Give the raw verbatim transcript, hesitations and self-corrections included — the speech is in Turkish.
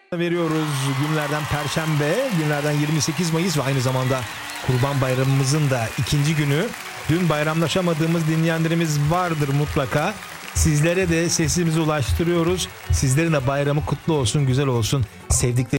veriyoruz. Günlerden Perşembe, günlerden yirmi sekiz Mayıs ve aynı zamanda Kurban Bayramımızın da ikinci günü. Dün bayramlaşamadığımız dinleyenlerimiz vardır mutlaka. Sizlere de sesimizi ulaştırıyoruz. Sizlerin de bayramı kutlu olsun, güzel olsun. Sevdikleri